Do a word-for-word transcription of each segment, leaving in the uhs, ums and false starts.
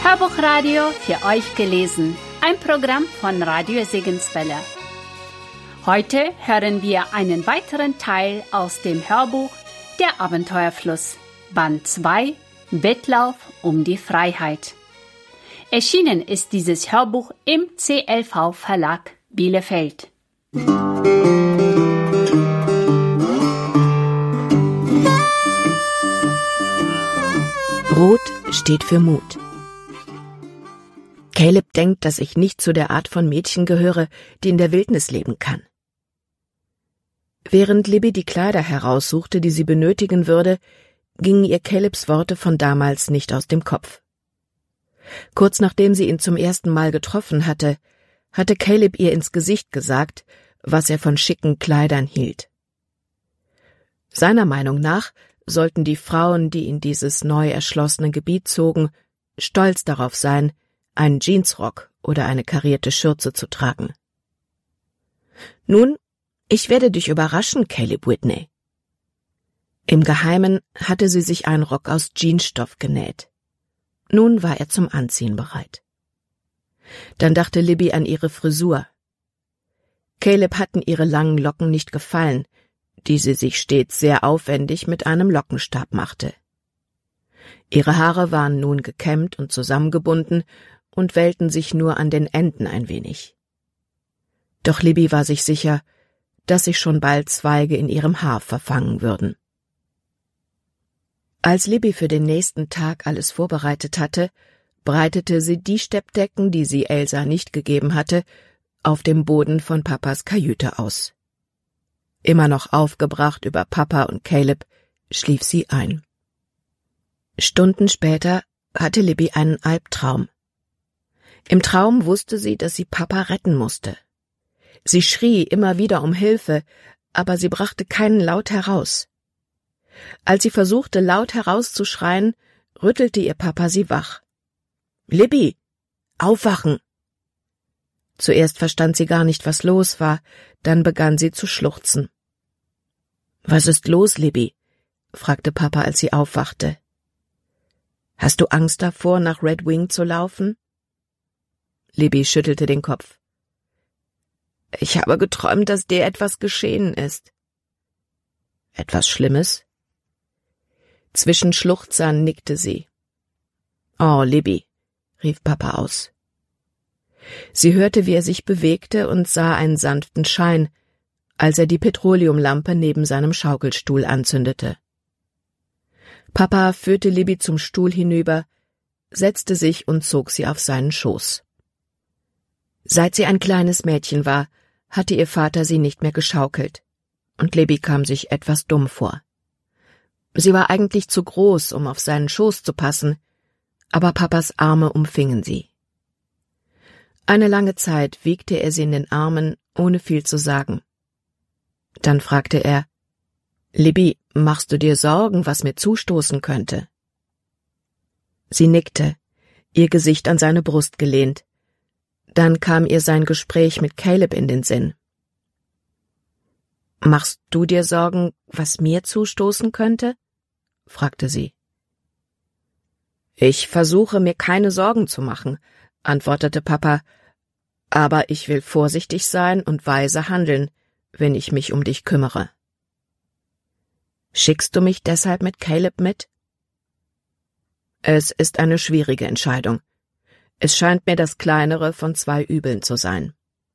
Hörbuchradio für euch gelesen, ein Programm von Radio Segenswelle. Heute hören wir einen weiteren Teil aus dem Hörbuch Der Abenteuerfluss, Band zwei, Wettlauf um die Freiheit. Erschienen ist dieses Hörbuch im C L V Verlag Bielefeld. Rot steht für Mut. Caleb denkt, dass ich nicht zu der Art von Mädchen gehöre, die in der Wildnis leben kann. Während Libby die Kleider heraussuchte, die sie benötigen würde, gingen ihr Calebs Worte von damals nicht aus dem Kopf. Kurz nachdem sie ihn zum ersten Mal getroffen hatte, hatte Caleb ihr ins Gesicht gesagt, was er von schicken Kleidern hielt. Seiner Meinung nach sollten die Frauen, die in dieses neu erschlossene Gebiet zogen, stolz darauf sein, einen Jeansrock oder eine karierte Schürze zu tragen. »Nun, ich werde dich überraschen, Caleb Whitney.« Im Geheimen hatte sie sich einen Rock aus Jeansstoff genäht. Nun war er zum Anziehen bereit. Dann dachte Libby an ihre Frisur. Caleb hatten ihre langen Locken nicht gefallen, die sie sich stets sehr aufwendig mit einem Lockenstab machte. Ihre Haare waren nun gekämmt und zusammengebunden und wellten sich nur an den Enden ein wenig. Doch Libby war sich sicher, dass sich schon bald Zweige in ihrem Haar verfangen würden. Als Libby für den nächsten Tag alles vorbereitet hatte, breitete sie die Steppdecken, die sie Elsa nicht gegeben hatte, auf dem Boden von Papas Kajüte aus. Immer noch aufgebracht über Papa und Caleb, schlief sie ein. Stunden später hatte Libby einen Albtraum. Im Traum wusste sie, dass sie Papa retten musste. Sie schrie immer wieder um Hilfe, aber sie brachte keinen Laut heraus. Als sie versuchte, laut herauszuschreien, rüttelte ihr Papa sie wach. »Libby, aufwachen!« Zuerst verstand sie gar nicht, was los war, dann begann sie zu schluchzen. »Was ist los, Libby?« fragte Papa, als sie aufwachte. »Hast du Angst davor, nach Red Wing zu laufen?« Libby schüttelte den Kopf. »Ich habe geträumt, dass dir etwas geschehen ist.« »Etwas Schlimmes?« Zwischen Schluchzern nickte sie. »Oh, Libby«, rief Papa aus. Sie hörte, wie er sich bewegte und sah einen sanften Schein, als er die Petroleumlampe neben seinem Schaukelstuhl anzündete. Papa führte Libby zum Stuhl hinüber, setzte sich und zog sie auf seinen Schoß. Seit sie ein kleines Mädchen war, hatte ihr Vater sie nicht mehr geschaukelt, und Libby kam sich etwas dumm vor. Sie war eigentlich zu groß, um auf seinen Schoß zu passen, aber Papas Arme umfingen sie. Eine lange Zeit wiegte er sie in den Armen, ohne viel zu sagen. Dann fragte er, »Libby, machst du dir Sorgen, was mir zustoßen könnte?« Sie nickte, ihr Gesicht an seine Brust gelehnt. Dann kam ihr sein Gespräch mit Caleb in den Sinn. »Machst du dir Sorgen, was mir zustoßen könnte?« fragte sie. »Ich versuche, mir keine Sorgen zu machen«, antwortete Papa, »aber ich will vorsichtig sein und weise handeln, wenn ich mich um dich kümmere.« »Schickst du mich deshalb mit Caleb mit?« »Es ist eine schwierige Entscheidung. Es scheint mir das kleinere von zwei Übeln zu sein.«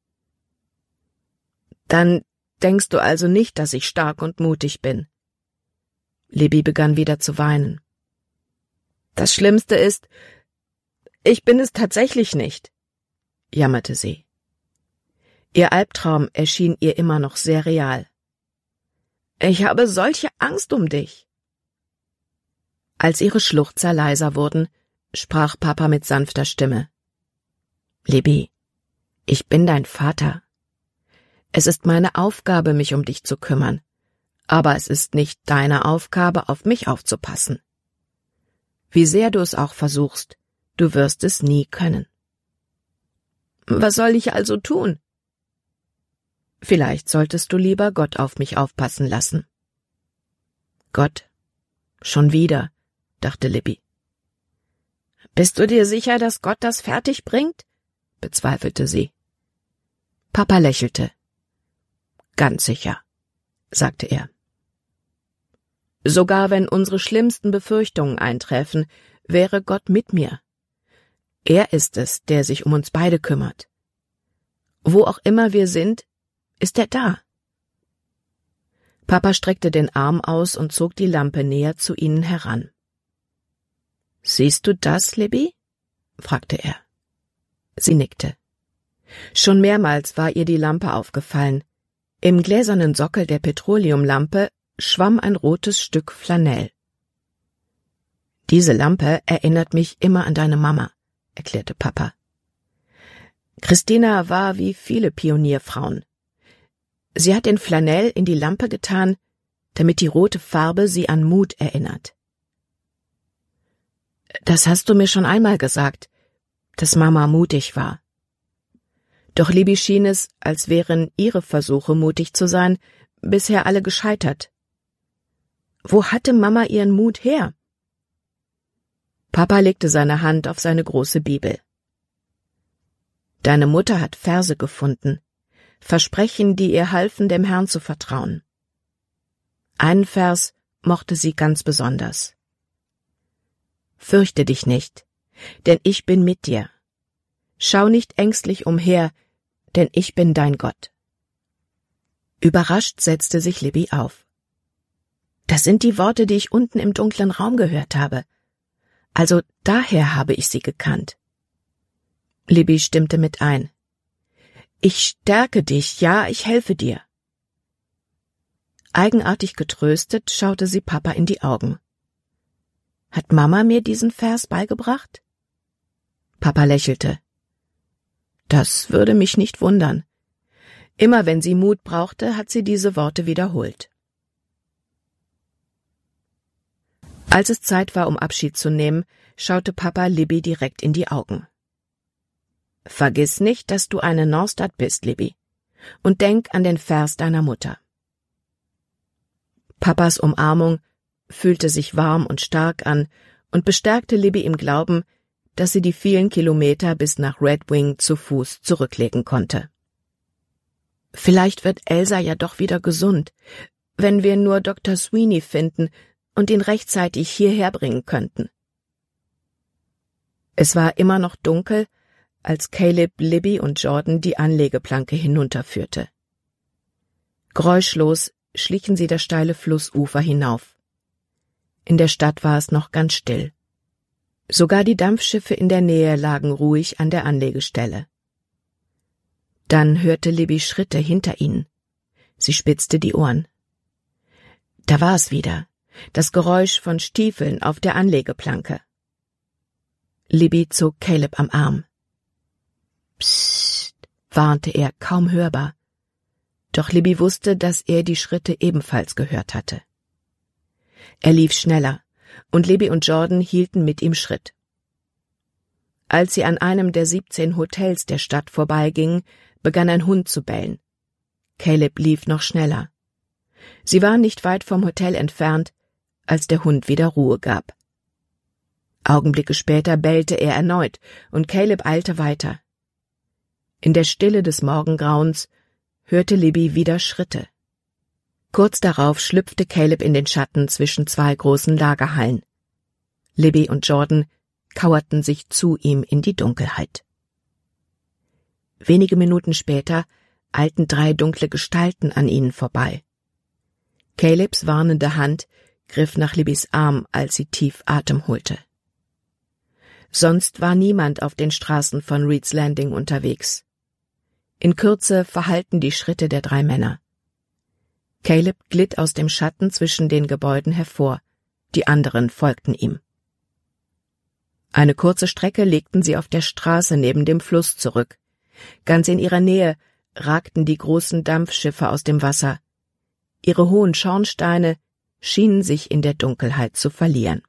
»Dann denkst du also nicht, dass ich stark und mutig bin?« Libby begann wieder zu weinen. »Das Schlimmste ist, ich bin es tatsächlich nicht«, jammerte sie. Ihr Albtraum erschien ihr immer noch sehr real. »Ich habe solche Angst um dich.« Als ihre Schluchzer leiser wurden, sprach Papa mit sanfter Stimme. »Libby, ich bin dein Vater. Es ist meine Aufgabe, mich um dich zu kümmern, aber es ist nicht deine Aufgabe, auf mich aufzupassen. Wie sehr du es auch versuchst, du wirst es nie können.« »Was soll ich also tun?« »Vielleicht solltest du lieber Gott auf mich aufpassen lassen.« »Gott? Schon wieder«, dachte Libby. »Bist du dir sicher, dass Gott das fertig bringt?« bezweifelte sie. Papa lächelte. »Ganz sicher«, sagte er. »Sogar wenn unsere schlimmsten Befürchtungen eintreffen, wäre Gott mit mir. Er ist es, der sich um uns beide kümmert. Wo auch immer wir sind, ist er da.« Papa streckte den Arm aus und zog die Lampe näher zu ihnen heran. »Siehst du das, Libby?« fragte er. Sie nickte. Schon mehrmals war ihr die Lampe aufgefallen. Im gläsernen Sockel der Petroleumlampe schwamm ein rotes Stück Flanell. »Diese Lampe erinnert mich immer an deine Mama«, erklärte Papa. Christina war wie viele Pionierfrauen. Sie hat den Flanell in die Lampe getan, damit die rote Farbe sie an Mut erinnert. »Das hast du mir schon einmal gesagt, dass Mama mutig war.« Doch Libby schien es, als wären ihre Versuche, mutig zu sein, bisher alle gescheitert. Wo hatte Mama ihren Mut her? Papa legte seine Hand auf seine große Bibel. »Deine Mutter hat Verse gefunden, Versprechen, die ihr halfen, dem Herrn zu vertrauen. Einen Vers mochte sie ganz besonders. »Fürchte dich nicht, denn ich bin mit dir. Schau nicht ängstlich umher, denn ich bin dein Gott.« Überrascht setzte sich Libby auf. »Das sind die Worte, die ich unten im dunklen Raum gehört habe. Also daher habe ich sie gekannt.« Libby stimmte mit ein. »Ich stärke dich, ja, ich helfe dir.« Eigenartig getröstet schaute sie Papa in die Augen. »Hat Mama mir diesen Vers beigebracht?« Papa lächelte. »Das würde mich nicht wundern. Immer wenn sie Mut brauchte, hat sie diese Worte wiederholt.« Als es Zeit war, um Abschied zu nehmen, schaute Papa Libby direkt in die Augen. »Vergiss nicht, dass du eine Norstad bist, Libby, und denk an den Vers deiner Mutter.« Papas Umarmung fühlte sich warm und stark an und bestärkte Libby im Glauben, dass sie die vielen Kilometer bis nach Red Wing zu Fuß zurücklegen konnte. »Vielleicht wird Elsa ja doch wieder gesund, wenn wir nur Doktor Sweeney finden und ihn rechtzeitig hierher bringen könnten.« Es war immer noch dunkel, als Caleb, Libby und Jordan die Anlegeplanke hinunterführte. Geräuschlos schlichen sie das steile Flussufer hinauf. In der Stadt war es noch ganz still. Sogar die Dampfschiffe in der Nähe lagen ruhig an der Anlegestelle. Dann hörte Libby Schritte hinter ihnen. Sie spitzte die Ohren. Da war es wieder, das Geräusch von Stiefeln auf der Anlegeplanke. Libby zog Caleb am Arm. »Psst«, warnte er, kaum hörbar. Doch Libby wusste, dass er die Schritte ebenfalls gehört hatte. Er lief schneller, und Libby und Jordan hielten mit ihm Schritt. Als sie an einem der siebzehn Hotels der Stadt vorbeigingen, begann ein Hund zu bellen. Caleb lief noch schneller. Sie waren nicht weit vom Hotel entfernt, als der Hund wieder Ruhe gab. Augenblicke später bellte er erneut, und Caleb eilte weiter. In der Stille des Morgengrauens hörte Libby wieder Schritte. Kurz darauf schlüpfte Caleb in den Schatten zwischen zwei großen Lagerhallen. Libby und Jordan kauerten sich zu ihm in die Dunkelheit. Wenige Minuten später eilten drei dunkle Gestalten an ihnen vorbei. Calebs warnende Hand griff nach Libbys Arm, als sie tief Atem holte. Sonst war niemand auf den Straßen von Reed's Landing unterwegs. In Kürze verhallten die Schritte der drei Männer. Caleb glitt aus dem Schatten zwischen den Gebäuden hervor, die anderen folgten ihm. Eine kurze Strecke legten sie auf der Straße neben dem Fluss zurück. Ganz in ihrer Nähe ragten die großen Dampfschiffe aus dem Wasser. Ihre hohen Schornsteine schienen sich in der Dunkelheit zu verlieren.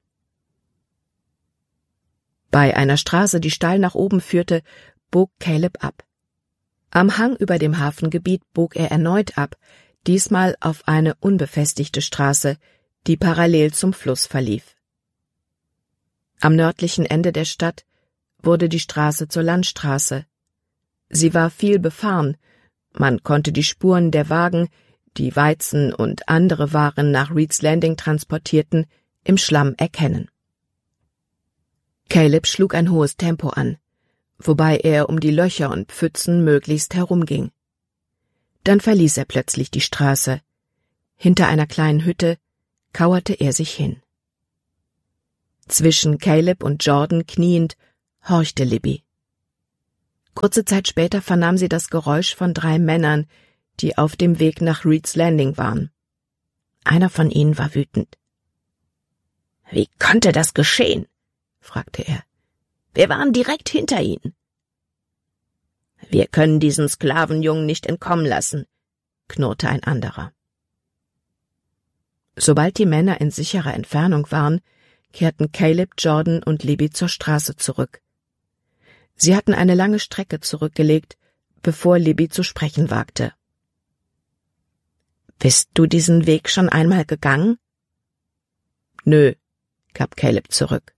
Bei einer Straße, die steil nach oben führte, bog Caleb ab. Am Hang über dem Hafengebiet bog er erneut ab, diesmal auf eine unbefestigte Straße, die parallel zum Fluss verlief. Am nördlichen Ende der Stadt wurde die Straße zur Landstraße. Sie war viel befahren, man konnte die Spuren der Wagen, die Weizen und andere Waren nach Reeds Landing transportierten, im Schlamm erkennen. Caleb schlug ein hohes Tempo an, wobei er um die Löcher und Pfützen möglichst herumging. Dann verließ er plötzlich die Straße. Hinter einer kleinen Hütte kauerte er sich hin. Zwischen Caleb und Jordan kniend, horchte Libby. Kurze Zeit später vernahm sie das Geräusch von drei Männern, die auf dem Weg nach Reeds Landing waren. Einer von ihnen war wütend. »Wie konnte das geschehen?« fragte er. »Wir waren direkt hinter ihnen.« »Wir können diesen Sklavenjungen nicht entkommen lassen«, knurrte ein anderer. Sobald die Männer in sicherer Entfernung waren, kehrten Caleb, Jordan und Libby zur Straße zurück. Sie hatten eine lange Strecke zurückgelegt, bevor Libby zu sprechen wagte. »Bist du diesen Weg schon einmal gegangen?« »Nö«, gab Caleb zurück.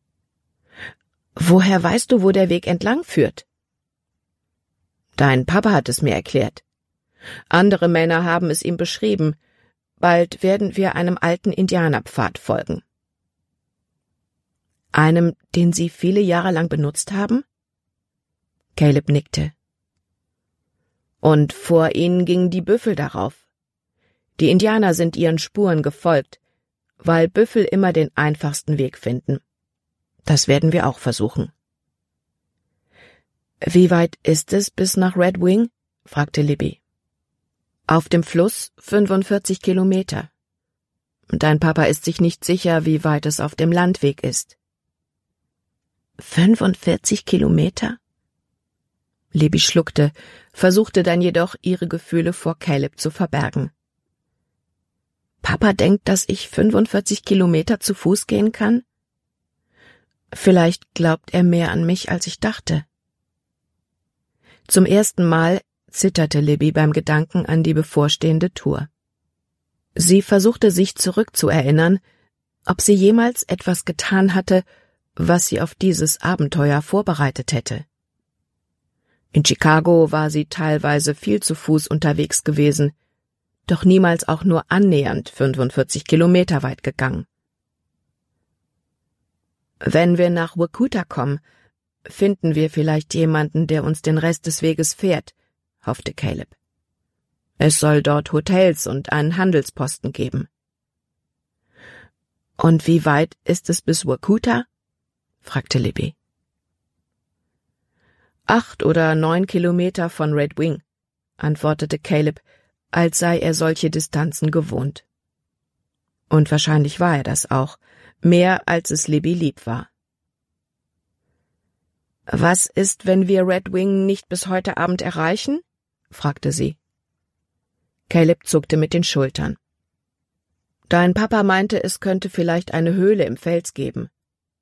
»Woher weißt du, wo der Weg entlang führt?« »Dein Papa hat es mir erklärt. Andere Männer haben es ihm beschrieben. Bald werden wir einem alten Indianerpfad folgen.« »Einem, den Sie viele Jahre lang benutzt haben?« Caleb nickte. »Und vor ihnen gingen die Büffel darauf. Die Indianer sind ihren Spuren gefolgt, weil Büffel immer den einfachsten Weg finden. Das werden wir auch versuchen.« »Wie weit ist es bis nach Red Wing?« fragte Libby. »Auf dem Fluss fünfundvierzig Kilometer. Dein Papa ist sich nicht sicher, wie weit es auf dem Landweg ist.« »fünfundvierzig Kilometer?« Libby schluckte, versuchte dann jedoch, ihre Gefühle vor Caleb zu verbergen. »Papa denkt, dass ich fünfundvierzig Kilometer zu Fuß gehen kann? Vielleicht glaubt er mehr an mich, als ich dachte.« Zum ersten Mal zitterte Libby beim Gedanken an die bevorstehende Tour. Sie versuchte sich zurückzuerinnern, ob sie jemals etwas getan hatte, was sie auf dieses Abenteuer vorbereitet hätte. In Chicago war sie teilweise viel zu Fuß unterwegs gewesen, doch niemals auch nur annähernd fünfundvierzig Kilometer weit gegangen. »Wenn wir nach Wakuta kommen, finden wir vielleicht jemanden, der uns den Rest des Weges fährt«, hoffte Caleb. »Es soll dort Hotels und einen Handelsposten geben.« »Und wie weit ist es bis Wakuta?« fragte Libby. »Acht oder neun Kilometer von Red Wing«, antwortete Caleb, als sei er solche Distanzen gewohnt. Und wahrscheinlich war er das auch, mehr als es Libby lieb war. »Was ist, wenn wir Red Wing nicht bis heute Abend erreichen?« fragte sie. Caleb zuckte mit den Schultern. »Dein Papa meinte, es könnte vielleicht eine Höhle im Fels geben.«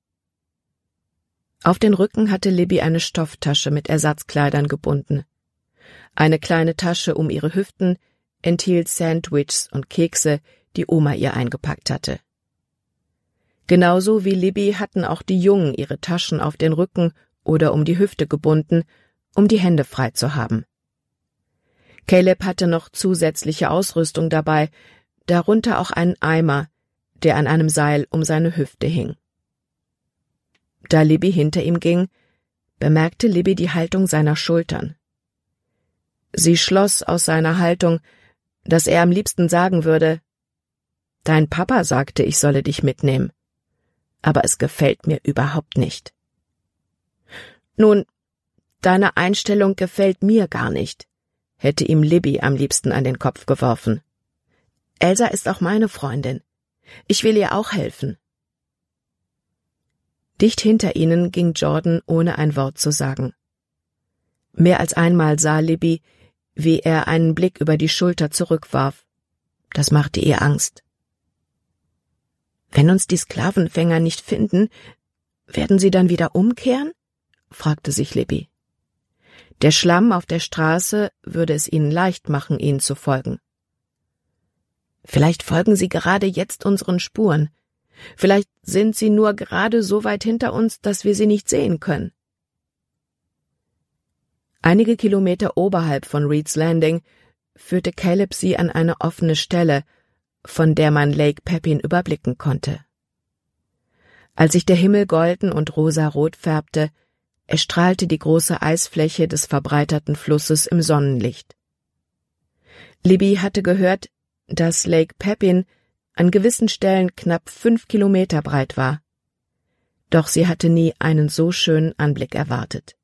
Auf den Rücken hatte Libby eine Stofftasche mit Ersatzkleidern gebunden. Eine kleine Tasche um ihre Hüften enthielt Sandwiches und Kekse, die Oma ihr eingepackt hatte. Genauso wie Libby hatten auch die Jungen ihre Taschen auf den Rücken oder um die Hüfte gebunden, um die Hände frei zu haben. Caleb hatte noch zusätzliche Ausrüstung dabei, darunter auch einen Eimer, der an einem Seil um seine Hüfte hing. Da Libby hinter ihm ging, bemerkte Libby die Haltung seiner Schultern. Sie schloss aus seiner Haltung, dass er am liebsten sagen würde, »Dein Papa sagte, ich solle dich mitnehmen, aber es gefällt mir überhaupt nicht.« »Nun, deine Einstellung gefällt mir gar nicht«, hätte ihm Libby am liebsten an den Kopf geworfen. »Elsa ist auch meine Freundin. Ich will ihr auch helfen.« Dicht hinter ihnen ging Jordan, ohne ein Wort zu sagen. Mehr als einmal sah Libby, wie er einen Blick über die Schulter zurückwarf. Das machte ihr Angst. »Wenn uns die Sklavenfänger nicht finden, werden sie dann wieder umkehren?« fragte sich Libby. Der Schlamm auf der Straße würde es ihnen leicht machen, ihnen zu folgen. »Vielleicht folgen sie gerade jetzt unseren Spuren. Vielleicht sind sie nur gerade so weit hinter uns, dass wir sie nicht sehen können. Einige Kilometer oberhalb von Reed's Landing führte Caleb sie an eine offene Stelle, von der man Lake Pepin überblicken konnte. Als sich der Himmel golden und rosarot färbte, erstrahlte die große Eisfläche des verbreiterten Flusses im Sonnenlicht. Libby hatte gehört, dass Lake Pepin an gewissen Stellen knapp fünf Kilometer breit war. Doch sie hatte nie einen so schönen Anblick erwartet.